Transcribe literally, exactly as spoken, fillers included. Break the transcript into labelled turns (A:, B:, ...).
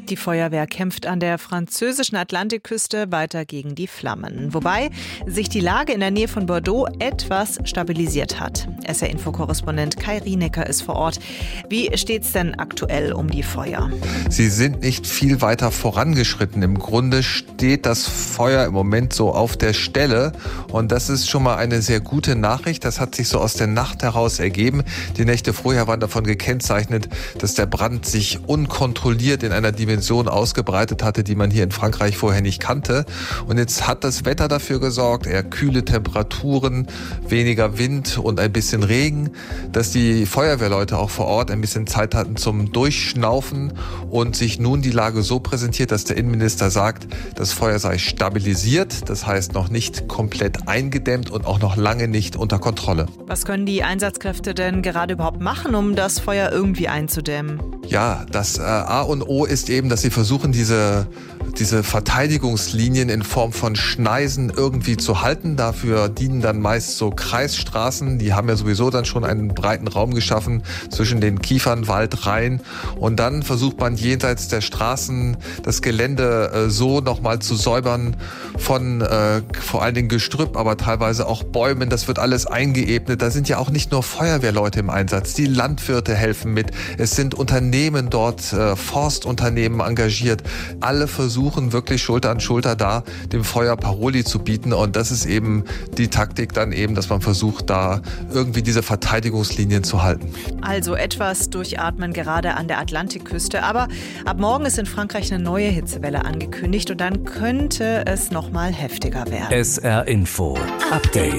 A: Die Feuerwehr kämpft an der französischen Atlantikküste weiter gegen die Flammen. Wobei sich die Lage in der Nähe von Bordeaux etwas stabilisiert hat. S R-Info-Korrespondent Kai Rienecker ist vor Ort. Wie steht's denn aktuell um die Feuer?
B: Sie sind nicht viel weiter vorangeschritten. Im Grunde steht das Feuer im Moment so auf der Stelle. Und das ist schon mal eine sehr gute Nachricht. Das hat sich so aus der Nacht heraus ergeben. Die Nächte vorher waren davon gekennzeichnet, dass der Brand sich unkontrolliert in einer Dimension ausgebreitet hatte, die man hier in Frankreich vorher nicht kannte. Und jetzt hat das Wetter dafür gesorgt, eher kühle Temperaturen, weniger Wind und ein bisschen Regen, dass die Feuerwehrleute auch vor Ort ein bisschen Zeit hatten zum Durchschnaufen und sich nun die Lage so präsentiert, dass der Innenminister sagt, das Feuer sei stabilisiert, das heißt noch nicht komplett eingedämmt und auch noch lange nicht unter Kontrolle.
A: Was können die Einsatzkräfte denn gerade überhaupt machen, um das Feuer irgendwie einzudämmen?
B: Ja, das äh, A und O ist eben, dass sie versuchen, diese, diese Verteidigungslinien in Form von Schneisen irgendwie zu halten. Dafür dienen dann meist so Kreisstraßen. Die haben ja sowieso dann schon einen breiten Raum geschaffen zwischen den Kiefernwaldreihen. Und dann versucht man jenseits der Straßen das Gelände äh, so nochmal zu säubern von äh, vor allen Dingen Gestrüpp, aber teilweise auch Bäumen. Das wird alles eingeebnet. Da sind ja auch nicht nur Feuerwehrleute im Einsatz. Die Landwirte helfen mit. Es sind Unternehmen dort, äh, Forstunternehmen engagiert. Alle versuchen wirklich Schulter an Schulter da dem Feuer Paroli zu bieten. Und das ist eben die Taktik dann eben, dass man versucht, da irgendwie diese Verteidigungslinien zu halten.
A: Also etwas durchatmen gerade an der Atlantikküste. Aber ab morgen ist in Frankreich eine neue Hitzewelle angekündigt und dann könnte es noch mal heftiger werden.
C: S R Info Update.